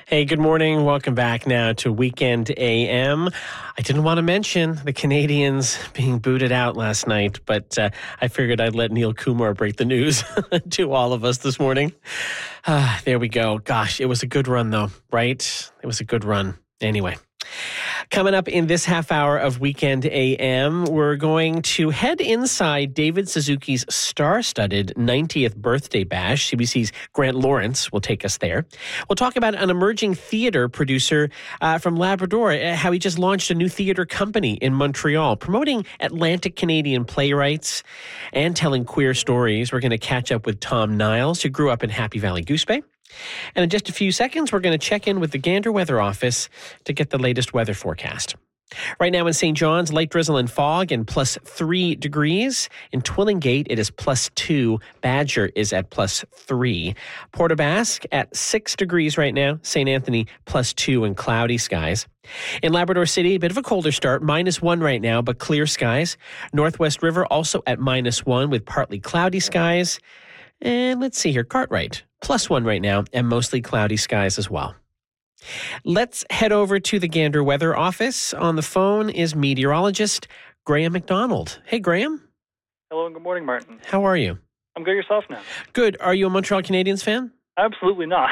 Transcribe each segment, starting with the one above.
Hey, good morning. Welcome back now to Weekend AM. I didn't want to mention the Canadians being booted out last night, but I figured I'd let Neil Kumar break the news to all of us this morning. There we go. Gosh, it was a good run, though, right? It was a good run. Anyway. Coming up in this half hour of Weekend AM, we're going to head inside David Suzuki's star-studded 90th birthday bash. CBC's Grant Lawrence will take us there. We'll talk about an emerging theater producer from Labrador, how he just launched a new theater company in Montreal, promoting Atlantic Canadian playwrights and telling queer stories. We're going to catch up with Tom Niles, who grew up in Happy Valley Goose Bay. And in just a few seconds, we're going to check in with the Gander Weather Office to get the latest weather forecast. Right now in St. John's, light drizzle and fog and +3 degrees. In Twillingate, it is +2. Badger is at +3. Port aux Basques at 6 degrees right now. St. Anthony +2 and cloudy skies. In Labrador City, a bit of a colder start, -1 right now, but clear skies. Northwest River also at -1 with partly cloudy skies. And let's see here, Cartwright, +1 right now and mostly cloudy skies as well. Let's head over to the Gander Weather Office. On the phone is meteorologist Graham McDonald. Hey, Graham. Hello and good morning, Martin. How are you? I'm good. Yourself now? Good. Are you a Montreal Canadiens fan? Absolutely not.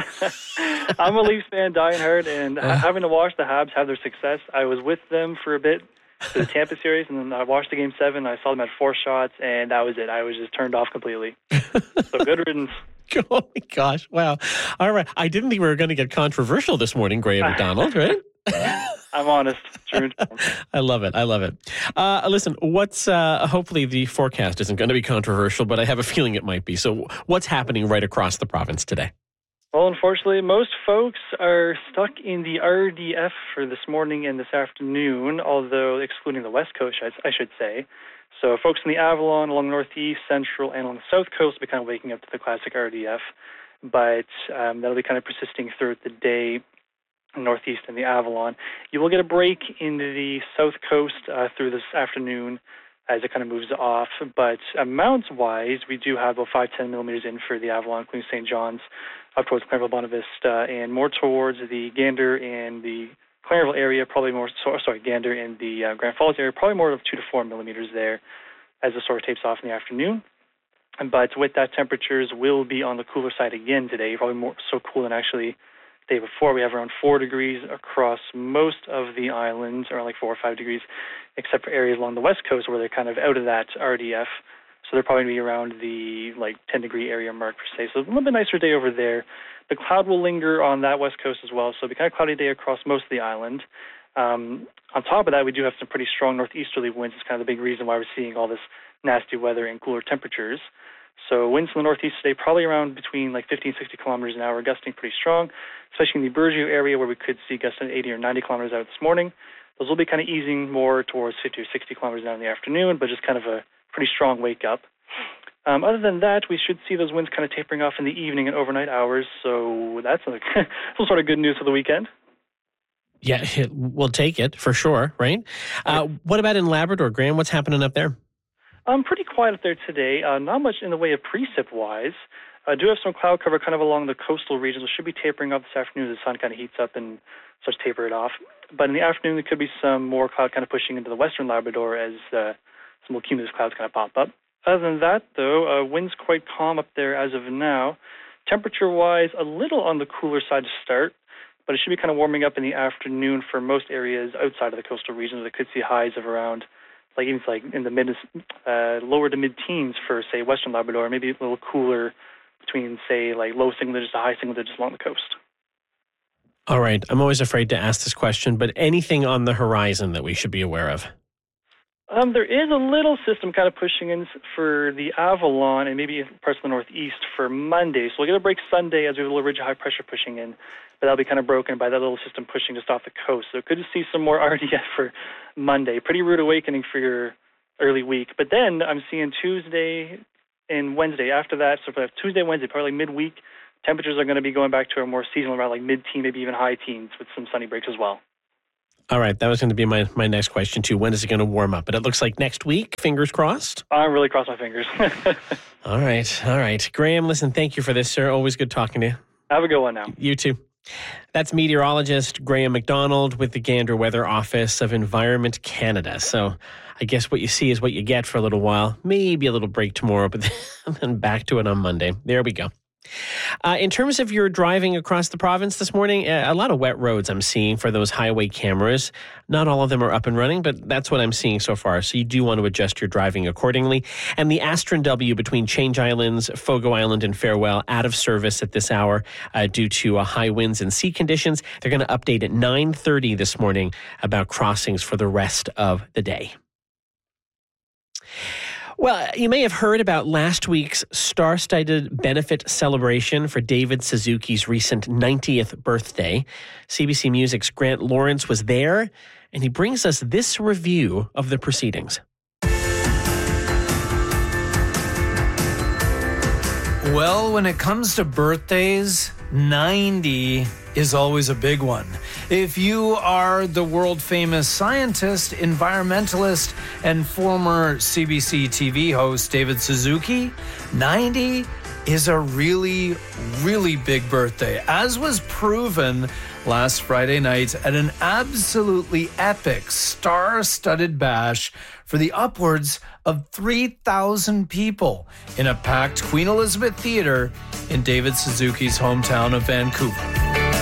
I'm a Leafs fan, dying hard, and having to watch the Habs have their success. I was with them for a bit for the Tampa series, and then I watched the Game 7. I saw them at 4 shots, and that was it. I was just turned off completely. So good riddance. Oh, my gosh. Wow. All right. I didn't think we were going to get controversial this morning, Graham McDonald, right? I'm honest. True. I love it. I love it. Listen, hopefully the forecast isn't going to be controversial, but I have a feeling it might be. So what's happening right across the province today? Well, unfortunately, most folks are stuck in the RDF for this morning and this afternoon, although excluding the West Coast, I should say. So folks in the Avalon, along the Northeast, Central, and along the South Coast will be kind of waking up to the classic RDF, but that'll be kind of persisting throughout the day, Northeast and the Avalon. You will get a break in the South Coast through this afternoon as it kind of moves off, but amounts-wise, we do have about 5-10 millimeters in for the Avalon, including St. John's, up towards Clairville, Bonavista, and more towards the Gander and the Clairville area, Gander and the Grand Falls area, probably more of 2 to 4 millimeters there as the storm tapes off in the afternoon. But with that, temperatures will be on the cooler side again today, probably more so cool than actually the day before. We have around 4 degrees across most of the islands, around like 4 or 5 degrees, except for areas along the west coast where they're kind of out of that RDF. So they're probably going to be around the 10-degree area mark per se. So a little bit nicer day over there. The cloud will linger on that west coast as well, so it'll be kind of cloudy day across most of the island. On top of that, we do have some pretty strong northeasterly winds. It's kind of the big reason why we're seeing all this nasty weather and cooler temperatures. So winds from the northeast today, probably around between 50 and 60 kilometers an hour, gusting pretty strong, especially in the Burgeo area where we could see gusts at 80 or 90 kilometers out this morning. Those will be kind of easing more towards 50 or 60 kilometers an hour in the afternoon, but just kind of a pretty strong wake up. Other than that, we should see those winds kind of tapering off in the evening and overnight hours, so that's some sort of good news for the weekend. Yeah, we'll take it for sure, right? What about in Labrador, Graham? What's happening up there? Pretty quiet up there today. Not much in the way of precip-wise. I do have some cloud cover kind of along the coastal regions. It should be tapering off this afternoon as the sun kind of heats up and starts to taper it off. But in the afternoon, there could be some more cloud kind of pushing into the western Labrador as some more cumulus clouds kind of pop up. Other than that, though, wind's quite calm up there as of now. Temperature-wise, a little on the cooler side to start, but it should be kind of warming up in the afternoon for most areas outside of the coastal regions. They could see highs of around, in the lower to mid-teens for, say, western Labrador, maybe a little cooler between, say, low single digits to high single digits along the coast. All right. I'm always afraid to ask this question, but anything on the horizon that we should be aware of? There is a little system kind of pushing in for the Avalon and maybe parts of the northeast for Monday. So we'll get a break Sunday as we have a little ridge of high pressure pushing in, but that'll be kind of broken by that little system pushing just off the coast. So good to see some more RDF for Monday. Pretty rude awakening for your early week. But then I'm seeing Tuesday and Wednesday after that. So for Tuesday, Wednesday, probably midweek, temperatures are going to be going back to a more seasonal around mid-teen, maybe even high teens with some sunny breaks as well. All right, that was going to be my next question, too. When is it going to warm up? But it looks like next week, fingers crossed. I really cross my fingers. All right. Graham, listen, thank you for this, sir. Always good talking to you. Have a good one now. You too. That's meteorologist Graham McDonald with the Gander Weather Office of Environment Canada. So I guess what you see is what you get for a little while. Maybe a little break tomorrow, but then back to it on Monday. There we go. In terms of your driving across the province this morning, a lot of wet roads I'm seeing for those highway cameras. Not all of them are up and running, but that's what I'm seeing so far. So you do want to adjust your driving accordingly. And the Astron W between Change Islands, Fogo Island, and Farewell out of service at this hour due to high winds and sea conditions. They're going to update at 9:30 this morning about crossings for the rest of the day. Well, you may have heard about last week's star-studded benefit celebration for David Suzuki's recent 90th birthday. CBC Music's Grant Lawrence was there, and he brings us this review of the proceedings. Well, when it comes to birthdays, 90 is always a big one. If you are the world-famous scientist, environmentalist, and former CBC TV host David Suzuki, 90 is a really, really big birthday, as was proven last Friday night at an absolutely epic, star-studded bash for the upwards of 3,000 people in a packed Queen Elizabeth Theatre in David Suzuki's hometown of Vancouver.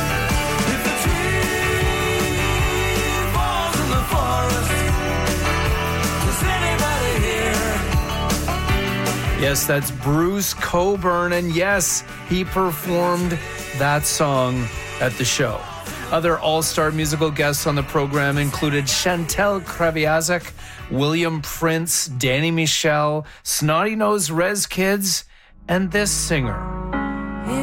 Yes, that's Bruce Cockburn, and yes, he performed that song at the show. Other all-star musical guests on the program included Chantel Kreviazek, William Prince, Danny Michel, Snotty Nose Rez Kids, and this singer.